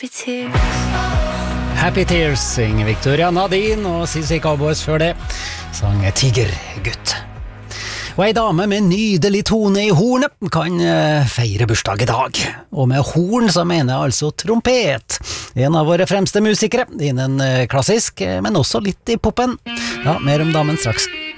Happy Tears synger Victoria Nadine og CC Cowboys før det sang Tigergutt. Og ei dame med nydelig tone i hornet kan feire bursdag i dag. Og med horn så mener jeg altså trompet. En av våre fremste musikere innen klassisk, men også litt i poppen. Ja, mer om damen straks.